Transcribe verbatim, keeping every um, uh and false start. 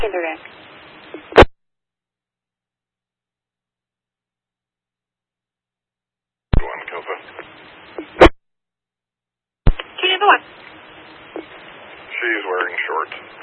Internet. One Kelsa. Two to the one. She's wearing shorts.